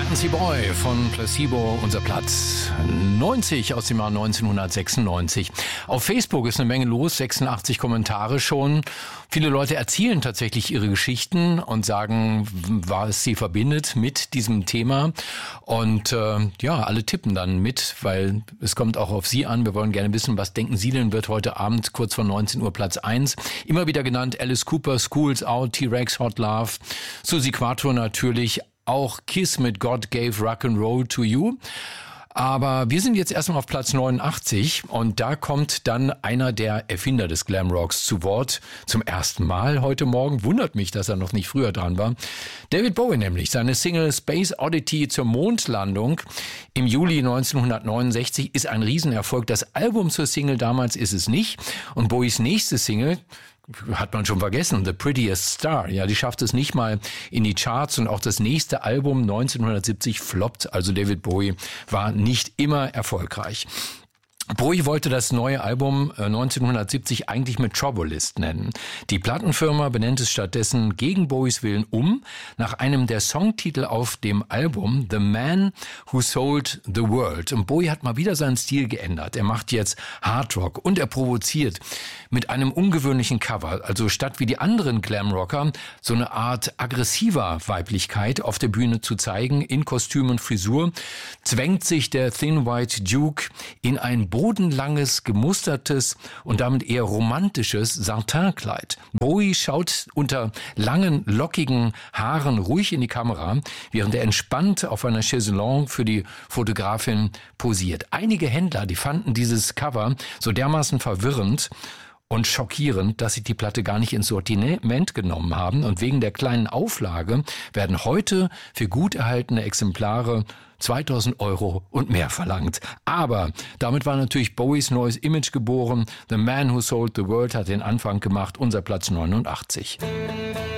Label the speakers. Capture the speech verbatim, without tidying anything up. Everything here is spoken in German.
Speaker 1: Fancy Boy von Placebo, unser Platz neunzig aus dem Jahr neunzehnhundertsechsundneunzig. Auf Facebook ist eine Menge los, sechsundachtzig Kommentare schon. Viele Leute erzählen tatsächlich ihre Geschichten und sagen, was sie verbindet mit diesem Thema. Und äh, ja, alle tippen dann mit, weil es kommt auch auf Sie an. Wir wollen gerne wissen, was denken Sie denn, wird heute Abend kurz vor neunzehn Uhr Platz eins. Immer wieder genannt Alice Cooper, School's Out, T-Rex, Hot Love, Suzi Quatro natürlich, auch Kiss mit God Gave Rock'n'Roll to You. Aber wir sind jetzt erstmal auf Platz neunundachtzig und da kommt dann einer der Erfinder des Glamrocks zu Wort. Zum ersten Mal heute Morgen. Wundert mich, dass er noch nicht früher dran war. David Bowie nämlich. Seine Single Space Oddity zur Mondlandung im Juli neunzehnhundertneunundsechzig ist ein Riesenerfolg. Das Album zur Single damals ist es nicht. Und Bowies nächste Single hat man schon vergessen, The Prettiest Star. Ja, die schafft es nicht mal in die Charts und auch das nächste Album neunzehnhundertsiebzig floppt. Also David Bowie war nicht immer erfolgreich. Bowie wollte das neue Album neunzehnhundertsiebzig eigentlich Metropolis nennen. Die Plattenfirma benennt es stattdessen gegen Bowies Willen um, nach einem der Songtitel auf dem Album, The Man Who Sold the World. Und Bowie hat mal wieder seinen Stil geändert. Er macht jetzt Hardrock und er provoziert mit einem ungewöhnlichen Cover. Also statt wie die anderen Glamrocker so eine Art aggressiver Weiblichkeit auf der Bühne zu zeigen, in Kostüm und Frisur, zwängt sich der Thin White Duke in ein bodenlanges, gemustertes und damit eher romantisches Satinkleid. Bowie schaut unter langen, lockigen Haaren ruhig in die Kamera, während er entspannt auf einer Chaiselongue für die Fotografin posiert. Einige Händler, die fanden dieses Cover so dermaßen verwirrend und schockierend, dass sie die Platte gar nicht ins Sortiment genommen haben. Und wegen der kleinen Auflage werden heute für gut erhaltene Exemplare zweitausend Euro und mehr verlangt. Aber damit war natürlich Bowies neues Image geboren. The Man Who Sold the World hat den Anfang gemacht. Unser Platz neunundachtzig.